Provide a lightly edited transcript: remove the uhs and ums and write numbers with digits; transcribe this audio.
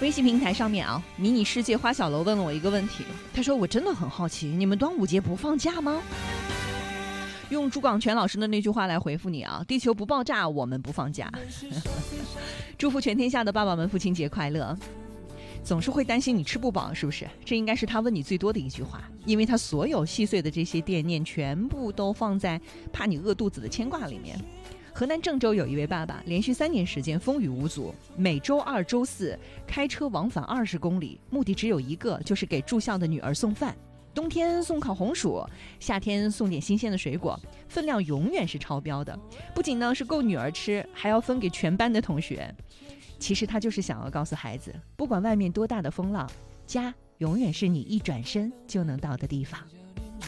微信平台上面啊，迷你世界花小楼问了我一个问题，他说我真的很好奇，你们端午节不放假吗？用朱广权老师的那句话来回复你啊，地球不爆炸，我们不放假。祝福全天下的爸爸们父亲节快乐。总是会担心你吃不饱，是不是？这应该是他问你最多的一句话，因为他所有细碎的这些惦念全部都放在怕你饿肚子的牵挂里面。河南郑州有一位爸爸，连续3年时间风雨无阻，每周2、周4开车往返20公里，目的只有一个，就是给住校的女儿送饭。冬天送烤红薯，夏天送点新鲜的水果，分量永远是超标的。不仅呢是够女儿吃，还要分给全班的同学。其实他就是想要告诉孩子，不管外面多大的风浪，家永远是你一转身就能到的地方。